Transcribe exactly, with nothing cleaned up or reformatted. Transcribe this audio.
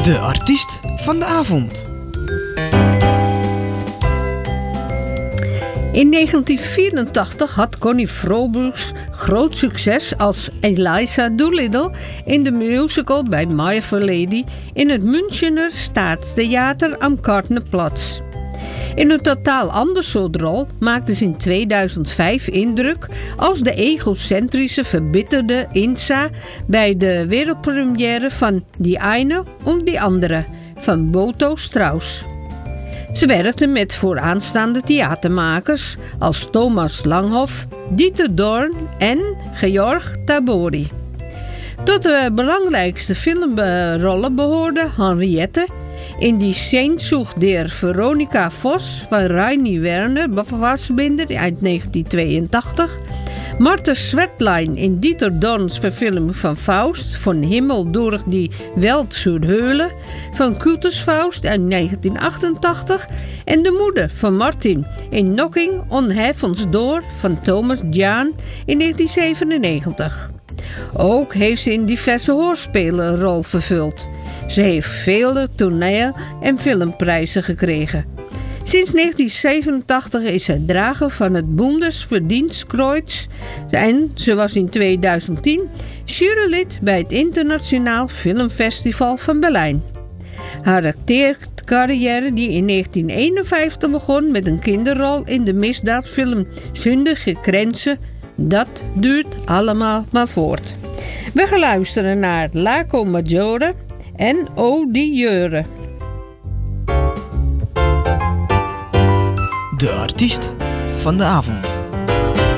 De artiest van de avond. In negentien vierentachtig had Connie Froboes groot succes als Eliza Doolittle in de musical bij My Fair Lady in het Münchener Staatstheater am Kartnerplatz. In een totaal ander soort rol maakte ze in tweeduizend vijf indruk als de egocentrische verbitterde Insa bij de wereldpremière van Die eine und die andere van Boto Strauss. Ze werkte met vooraanstaande theatermakers als Thomas Langhoff, Dieter Dorn en Georg Tabori. Tot de belangrijkste filmrollen behoorde Henriette in Die Sehnsucht der Veronica Voss van Rainer Werner Fassbinder uit negentien tweeëntachtig, Martha Svetlein in Dieter Dorns verfilming van Faust, Von Himmel durch die Welt zur Höhle van Curtis Faust uit negentien achtentachtig en de moeder van Martin in Knocking on Heaven's Door van Thomas Jahn in negentien zevenennegentig. Ook heeft ze in diverse hoorspelen een rol vervuld. Ze heeft vele toneel- en filmprijzen gekregen. Sinds negentien zevenentachtig is ze drager van het Bundesverdienstkreuz en ze was in tweeduizend tien jurylid bij het Internationaal Filmfestival van Berlijn. Haar acteercarrière, die in negentien eenenvijftig begon met een kinderrol in de misdaadfilm Zündige Grenzen, dat duurt allemaal maar voort. We gaan luisteren naar Lago Maggiore en O di Jeure. De artiest van de avond.